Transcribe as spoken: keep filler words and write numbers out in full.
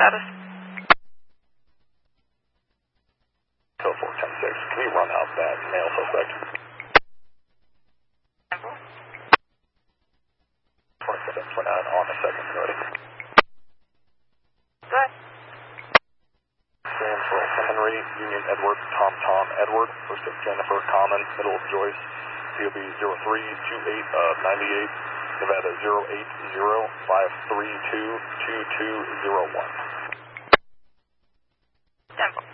status? Code four ten six, can you run out that male suspect? twenty-seven twenty-nine on the second priority. Go ahead. Sam for Henry, Union Edward, Tom Tom Edward, first of Jennifer Common, middle of Joyce, C O B zero three two eight of ninety-eight, Nevada zero eight zero five three two two two zero one. Denver.